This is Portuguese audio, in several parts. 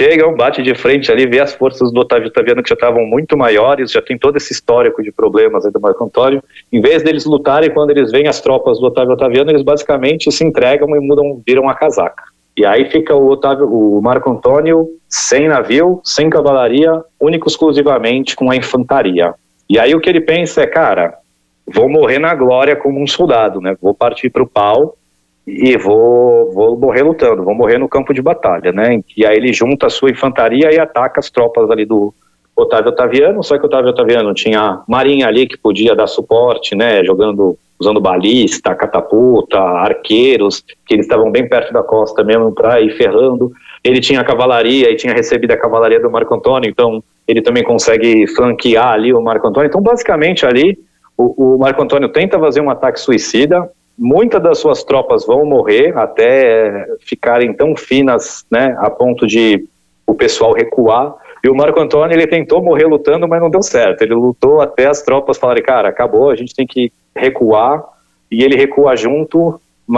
chegam, bate de frente ali, vê as forças do Otávio Otaviano que já estavam muito maiores, já tem todo esse histórico de problemas aí do Marco Antônio. Em vez deles lutarem, quando eles veem as tropas do Otávio Otaviano, eles basicamente se entregam e viram a casaca. E aí fica o Marco Antônio sem navio, sem cavalaria, único exclusivamente com a infantaria. E aí o que ele pensa é, cara, vou morrer na glória como um soldado, né? Vou partir para o pau e vou morrer lutando, vou morrer no campo de batalha, né? E aí ele junta a sua infantaria e ataca as tropas ali do Otávio Otaviano, só que o Otávio Otaviano tinha marinha ali que podia dar suporte, né? Usando balista, catapulta, arqueiros, que eles estavam bem perto da costa mesmo para ir ferrando. Ele tinha a cavalaria e tinha recebido a cavalaria do Marco Antônio, então ele também consegue flanquear ali o Marco Antônio. Então, basicamente, ali, o Marco Antônio tenta fazer um ataque suicida, muitas das suas tropas vão morrer, até ficarem tão finas, né, a ponto de o pessoal recuar. E o Marco Antônio, ele tentou morrer lutando, mas não deu certo. Ele lutou até as tropas falarem, cara, acabou, a gente tem que recuar, e ele recua junto,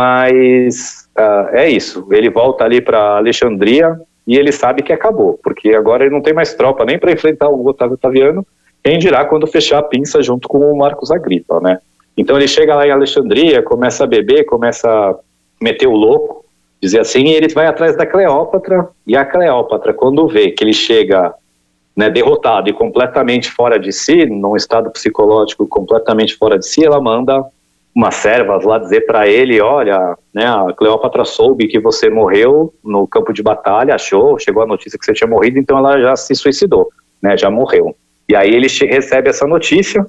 mas é isso. Ele volta ali para Alexandria e ele sabe que acabou, porque agora ele não tem mais tropa nem para enfrentar o Otávio Otaviano, quem dirá quando fechar a pinça junto com o Marcos Agripa, né? Então ele chega lá em Alexandria, começa a beber, começa a meter o louco, dizer assim, e ele vai atrás da Cleópatra, e a Cleópatra, quando vê que ele chega, né, derrotado e completamente fora de si, num estado psicológico completamente fora de si, ela manda umas servas lá dizer para ele, olha, né, a Cleópatra soube que você morreu no campo de batalha, chegou a notícia que você tinha morrido, então ela já se suicidou, né, já morreu. E aí ele recebe essa notícia,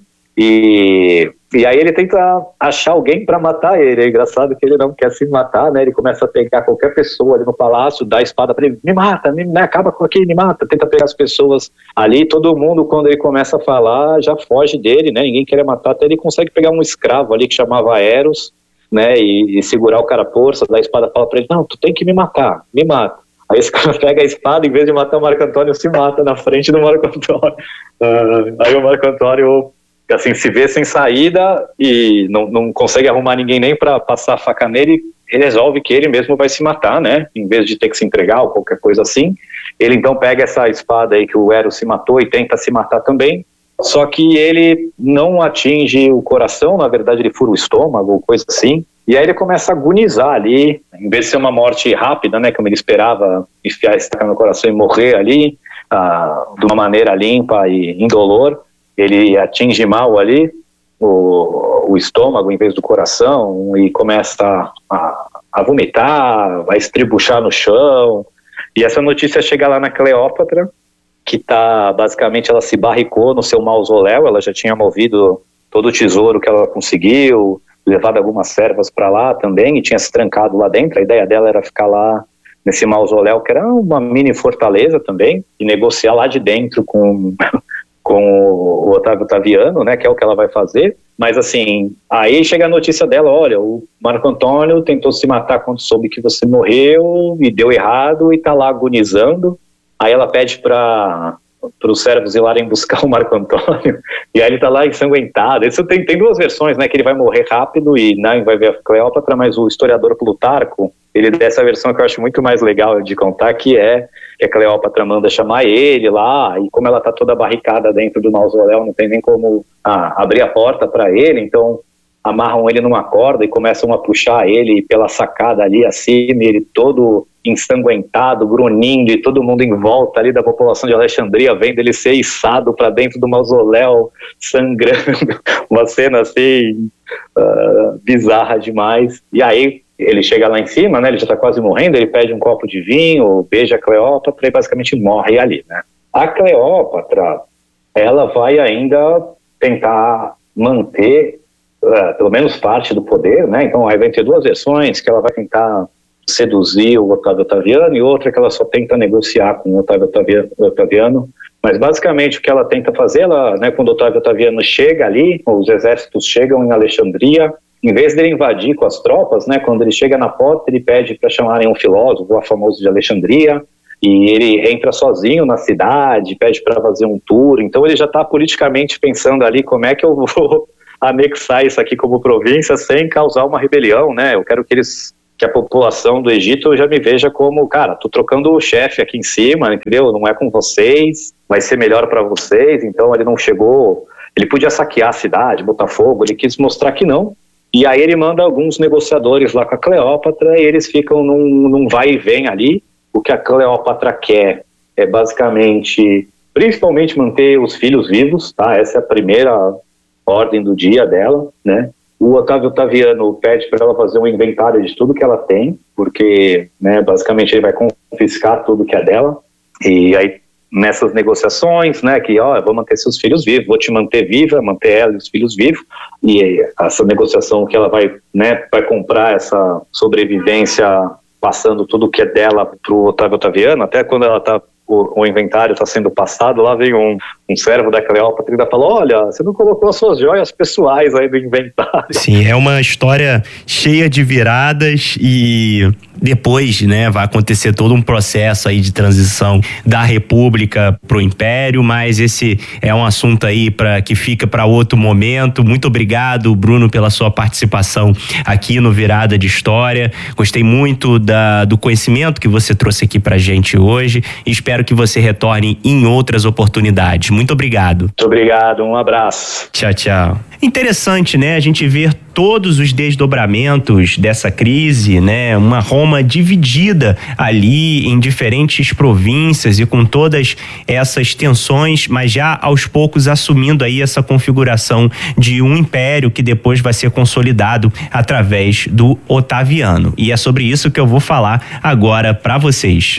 e aí ele tenta achar alguém para matar ele. É engraçado que ele não quer se matar, né? Ele começa a pegar qualquer pessoa ali no palácio, dá a espada para ele, me mata, acaba com aquilo, me mata. Tenta pegar as pessoas ali, todo mundo, quando ele começa a falar, já foge dele, né? Ninguém quer matar, até ele consegue pegar um escravo ali que chamava Eros, né? E segurar o cara à força, dar a espada, fala para ele, não, tu tem que me matar, me mata. Aí esse cara pega a espada, em vez de matar o Marco Antônio, se mata na frente do Marco Antônio. Aí o Marco Antônio, assim, se vê sem saída e não consegue arrumar ninguém nem para passar a faca nele, ele resolve que ele mesmo vai se matar, né? Em vez de ter que se entregar ou qualquer coisa assim. Ele então pega essa espada aí que o Eros se matou e tenta se matar também. Só que ele não atinge o coração, na verdade ele fura o estômago ou coisa assim. E aí ele começa a agonizar ali, em vez de ser uma morte rápida, né, como ele esperava, enfiar a estaca no coração e morrer ali, de uma maneira limpa e indolor, ele atinge mal ali o estômago em vez do coração e começa a vomitar, a estribuchar no chão. E essa notícia chega lá na Cleópatra, que tá, basicamente ela se barricou no seu mausoléu, ela já tinha movido todo o tesouro que ela conseguiu, levado algumas servas para lá também, e tinha se trancado lá dentro. A ideia dela era ficar lá nesse mausoléu, que era uma mini fortaleza também, e negociar lá de dentro com o Otávio Otaviano, né, que é o que ela vai fazer. Mas assim, aí chega a notícia dela, olha, o Marco Antônio tentou se matar quando soube que você morreu, e deu errado, e tá lá agonizando. Aí ela pede para os servos ir lá buscar o Marco Antônio, e aí ele tá lá ensanguentado. Isso tem duas versões, né, que ele vai morrer rápido e vai ver a Cleópatra, mas o historiador Plutarco, ele dessa versão que eu acho muito mais legal de contar, que é que a Cleópatra manda chamar ele lá, e como ela tá toda barricada dentro do mausoléu, não tem nem como abrir a porta para ele, então amarram ele numa corda e começam a puxar ele pela sacada ali acima, ele todo ensanguentado, grunhindo, e todo mundo em volta ali da população de Alexandria vendo ele ser içado para dentro do mausoléu, sangrando, uma cena assim bizarra demais. E aí ele chega lá em cima, né, ele já está quase morrendo, ele pede um copo de vinho, beija a Cleópatra e basicamente morre ali, né. A Cleópatra, ela vai ainda tentar manter pelo menos parte do poder, né, então aí vai ter duas versões, que ela vai tentar seduzir o Otávio Otaviano, e outra que ela só tenta negociar com o Otávio Otaviano, mas basicamente o que ela tenta fazer, ela, né, quando o Otávio Otaviano chega ali, os exércitos chegam em Alexandria, em vez dele invadir com as tropas, né, quando ele chega na porta, ele pede para chamarem um filósofo, o famoso de Alexandria, e ele entra sozinho na cidade, pede para fazer um tour, então ele já está politicamente pensando ali como é que eu vou anexar isso aqui como província sem causar uma rebelião, né, eu quero que que a população do Egito já me veja como, cara, tô trocando o chefe aqui em cima, entendeu? Não é com vocês, vai ser melhor para vocês. Então ele não chegou, ele podia saquear a cidade, botar fogo, ele quis mostrar que não. E aí ele manda alguns negociadores lá com a Cleópatra e eles ficam num vai e vem ali. O que a Cleópatra quer é basicamente, principalmente manter os filhos vivos, tá? Essa é a primeira ordem do dia dela, né? O Otávio Otaviano pede para ela fazer um inventário de tudo que ela tem, porque, né, basicamente ele vai confiscar tudo que é dela. E aí, nessas negociações, né, que, eu vou manter seus filhos vivos, vou te manter viva, manter ela e os filhos vivos, e essa negociação que ela vai, né, vai comprar essa sobrevivência passando tudo que é dela pro Otávio Otaviano, até quando ela tá, o inventário está sendo passado, lá vem um servo da Cleópatra e ainda fala, olha, você não colocou as suas joias pessoais aí no inventário. Sim, é uma história cheia de viradas e depois, né, vai acontecer todo um processo aí de transição da República pro Império, mas esse é um assunto aí que fica para outro momento. Muito obrigado, Bruno, pela sua participação aqui no Virada de História. Gostei muito do conhecimento que você trouxe aqui pra gente hoje e espero que você retorne em outras oportunidades. Muito obrigado. Muito obrigado, um abraço. Tchau, tchau. Interessante, né? A gente ver todos os desdobramentos dessa crise, né? Uma Roma dividida ali em diferentes províncias e com todas essas tensões, mas já aos poucos assumindo aí essa configuração de um império que depois vai ser consolidado através do Otaviano. E é sobre isso que eu vou falar agora para vocês.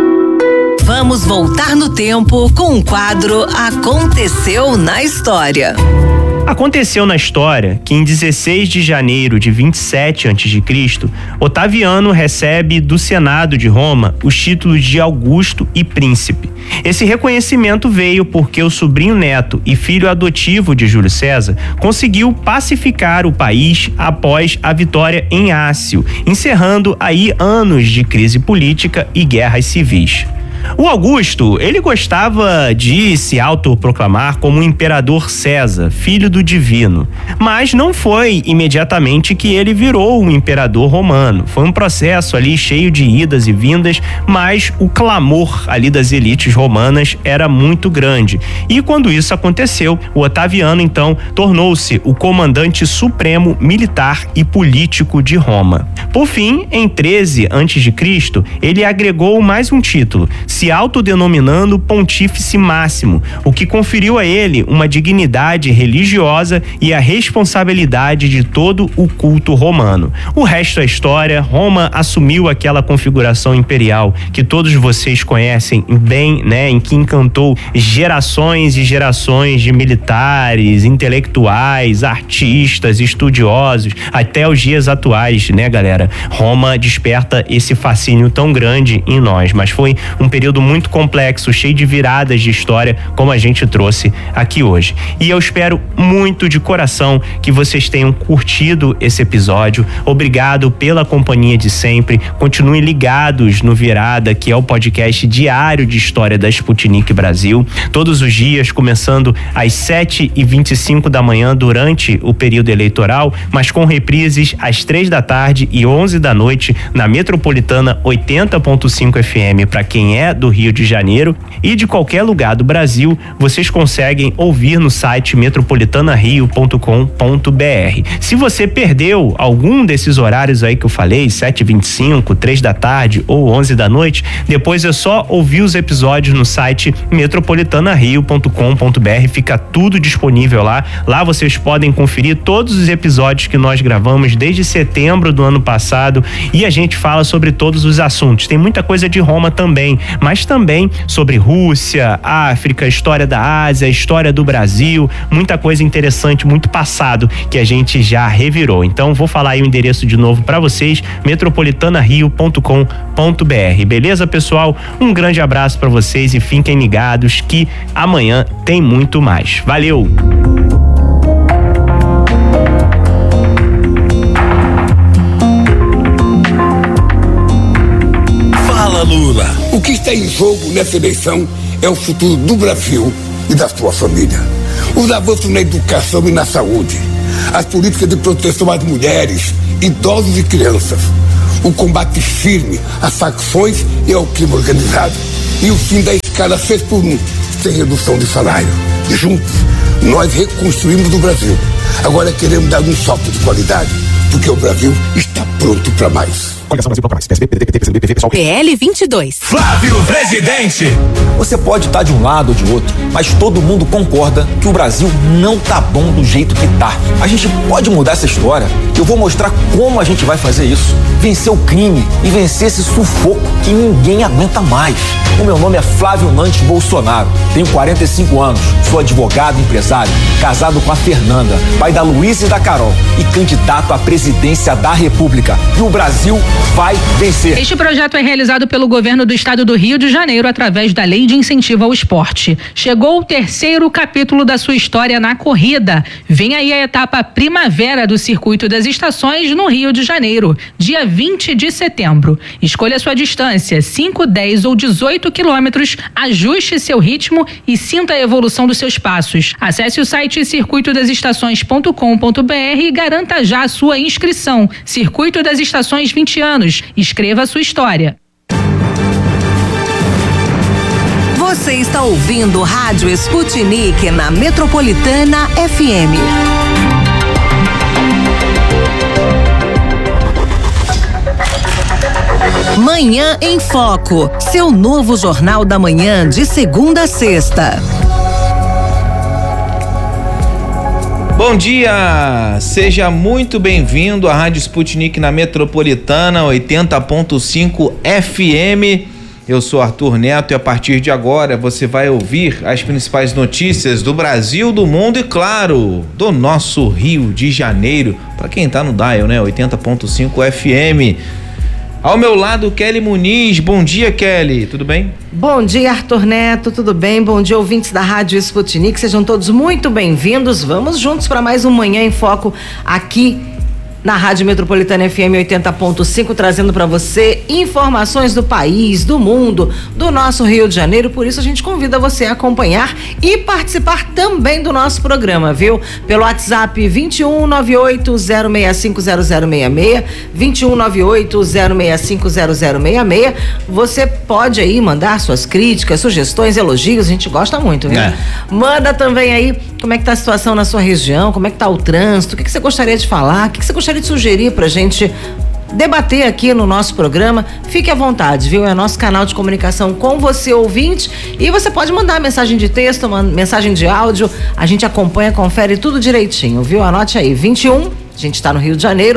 Vamos voltar no tempo com o quadro Aconteceu na História. Aconteceu na história que em 16 de janeiro de 27 a.C., Otaviano recebe do Senado de Roma os títulos de Augusto e Príncipe. Esse reconhecimento veio porque o sobrinho neto e filho adotivo de Júlio César conseguiu pacificar o país após a vitória em Ácio, encerrando aí anos de crise política e guerras civis. O Augusto, ele gostava de se autoproclamar como imperador César, filho do divino, mas não foi imediatamente que ele virou um imperador romano. Foi um processo ali cheio de idas e vindas, mas o clamor ali das elites romanas era muito grande. E quando isso aconteceu, o Otaviano então tornou-se o comandante supremo militar e político de Roma. Por fim, em 13 a.C., ele agregou mais um título, se autodenominando Pontífice Máximo, o que conferiu a ele uma dignidade religiosa e a responsabilidade de todo o culto romano. O resto é história. Roma assumiu aquela configuração imperial que todos vocês conhecem bem, né, em que encantou gerações e gerações de militares, intelectuais, artistas, estudiosos, até os dias atuais, né, galera? Roma desperta esse fascínio tão grande em nós, mas foi um período muito complexo, cheio de viradas de história, como a gente trouxe aqui hoje. E eu espero muito de coração que vocês tenham curtido esse episódio. Obrigado pela companhia de sempre. Continuem ligados no Virada, que é o podcast diário de história da Sputnik Brasil. Todos os dias, começando às 7h25 da manhã durante o período eleitoral, mas com reprises às 3 da tarde e 11 da noite na Metropolitana 80.5 FM para quem é do Rio de Janeiro, e de qualquer lugar do Brasil vocês conseguem ouvir no site metropolitanario.com.br. Se você perdeu algum desses horários aí que eu falei, 7h25, 3 da tarde ou 11 da noite, depois é só ouvir os episódios no site metropolitanario.com.br, fica tudo disponível lá. Lá vocês podem conferir todos os episódios que nós gravamos desde setembro do ano passado e a gente fala sobre todos os assuntos. Tem muita coisa de Roma também, mas também sobre Rússia, África, história da Ásia, história do Brasil, muita coisa interessante, muito passado que a gente já revirou. Então vou falar aí o endereço de novo para vocês, metropolitanario.com.br. Beleza, pessoal? Um grande abraço para vocês e fiquem ligados que amanhã tem muito mais. Valeu! Lula. O que está em jogo nessa eleição é o futuro do Brasil e da sua família. Os avanços na educação e na saúde, as políticas de proteção às mulheres, idosos e crianças, o combate firme às facções e ao crime organizado e o fim da escala 6x1, sem redução de salário. Juntos, nós reconstruímos o Brasil. Agora queremos dar um salto de qualidade, porque o Brasil está pronto para mais. PL 22. Flávio Presidente. Você pode estar de um lado ou de outro, mas todo mundo concorda que o Brasil não tá bom do jeito que tá. A gente pode mudar essa história. Eu vou mostrar como a gente vai fazer isso. Vencer o crime e vencer esse sufoco que ninguém aguenta mais. O meu nome é Flávio Nantes Bolsonaro. Tenho 45 anos, sou advogado e empresário, casado com a Fernanda, pai da Luísa e da Carol e candidato à presidência da República. E o Brasil vai vencer. Este projeto é realizado pelo governo do estado do Rio de Janeiro através da Lei de Incentivo ao Esporte. Chegou o terceiro capítulo da sua história na corrida. Vem aí a etapa Primavera do Circuito das Estações no Rio de Janeiro, dia 20 de setembro. Escolha sua distância, 5, 10 ou 18 quilômetros, ajuste seu ritmo e sinta a evolução dos seus passos. Acesse o site circuitodasestações.com.br e garanta já a sua inscrição. Circuito das Estações 20 anos. Escreva a sua história. Você está ouvindo Rádio Sputnik na Metropolitana FM. Manhã em Foco, seu novo jornal da manhã de segunda a sexta. Bom dia, seja muito bem-vindo à Rádio Sputnik na Metropolitana 80.5 FM. Eu sou Arthur Neto e a partir de agora você vai ouvir as principais notícias do Brasil, do mundo e, claro, do nosso Rio de Janeiro. Para quem tá no dial, né? 80.5 FM. Ao meu lado, Kelly Muniz. Bom dia, Kelly. Tudo bem? Bom dia, Arthur Neto. Tudo bem? Bom dia, ouvintes da Rádio Sputnik. Sejam todos muito bem-vindos. Vamos juntos para mais um Manhã em Foco aqui na Rádio Metropolitana FM 80.5, trazendo para você informações do país, do mundo, do nosso Rio de Janeiro. Por isso a gente convida você a acompanhar e participar também do nosso programa, viu? Pelo WhatsApp 2198-0650066, 2198-0650066. Você pode aí mandar suas críticas, sugestões, elogios, a gente gosta muito, viu? Manda também aí como é que tá a situação na sua região, como é que tá o trânsito, o que você gostaria de falar, o que você gostaria de sugerir pra gente debater aqui no nosso programa. Fique à vontade, viu? É nosso canal de comunicação com você, ouvinte, e você pode mandar mensagem de texto, mensagem de áudio, a gente acompanha, confere tudo direitinho, viu? Anote aí, 21, a gente está no Rio de Janeiro,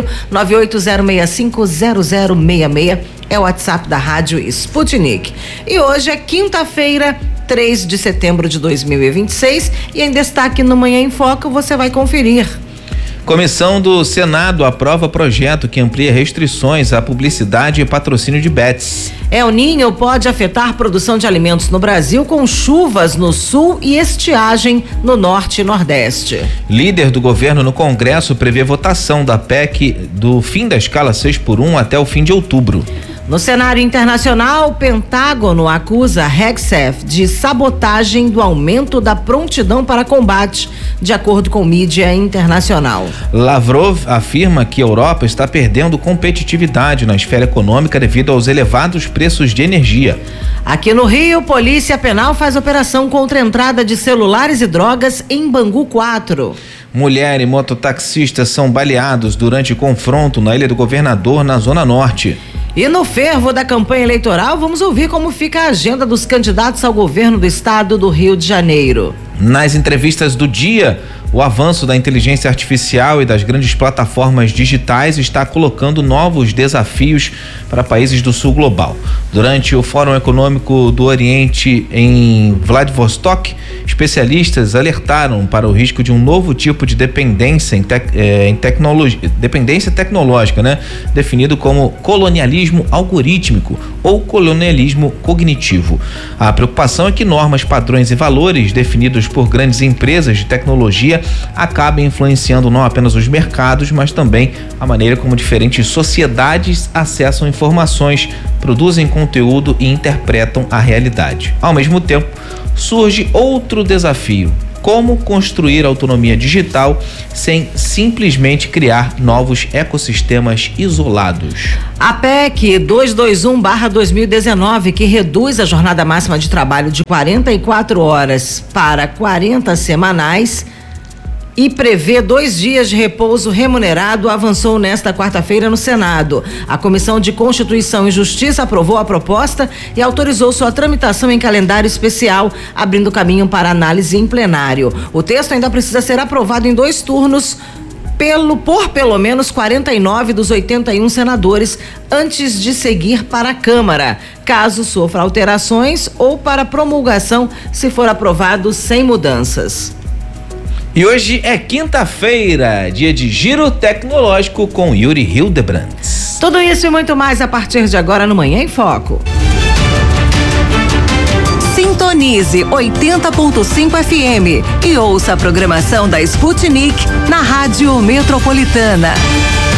980650066 é o WhatsApp da Rádio Sputnik. E hoje é quinta-feira, 3 de setembro de 2026, e em destaque no Manhã em Foco você vai conferir. Comissão do Senado aprova projeto que amplia restrições à publicidade e patrocínio de bets. El Niño pode afetar a produção de alimentos no Brasil com chuvas no sul e estiagem no norte e nordeste. Líder do governo no Congresso prevê votação da PEC do fim da escala 6x1 até o fim de outubro. No cenário internacional, o Pentágono acusa a Rexef de sabotagem do aumento da prontidão para combate, de acordo com mídia internacional. Lavrov afirma que a Europa está perdendo competitividade na esfera econômica devido aos elevados preços de energia. Aqui no Rio, Polícia Penal faz operação contra a entrada de celulares e drogas em Bangu 4. Mulher e mototaxistas são baleados durante confronto na Ilha do Governador, na Zona Norte. E no fervo da campanha eleitoral, vamos ouvir como fica a agenda dos candidatos ao governo do estado do Rio de Janeiro. Nas entrevistas do dia, o avanço da inteligência artificial e das grandes plataformas digitais está colocando novos desafios para países do sul global. Durante o Fórum Econômico do Oriente em Vladivostok, especialistas alertaram para o risco de um novo tipo de dependência dependência tecnológica, né? Definido como colonialismo algorítmico ou colonialismo cognitivo. A preocupação é que normas, padrões e valores definidos por grandes empresas de tecnologia acabem influenciando não apenas os mercados, mas também a maneira como diferentes sociedades acessam informações, produzem conteúdo e interpretam a realidade. Ao mesmo tempo, surge outro desafio: como construir autonomia digital sem simplesmente criar novos ecossistemas isolados. A PEC 221/2019, que reduz a jornada máxima de trabalho de 44 horas para 40 semanais e prevê 2 dias de repouso remunerado, avançou nesta quarta-feira no Senado. A Comissão de Constituição e Justiça aprovou a proposta e autorizou sua tramitação em calendário especial, abrindo caminho para análise em plenário. O texto ainda precisa ser aprovado em 2 turnos por pelo menos 49 dos 81 senadores antes de seguir para a Câmara, caso sofra alterações, ou para promulgação se for aprovado sem mudanças. E hoje é quinta-feira, dia de Giro Tecnológico com Yuri Hildebrandt. Tudo isso e muito mais a partir de agora no Manhã em Foco. Sintonize 80.5 FM e ouça a programação da Sputnik na Rádio Metropolitana.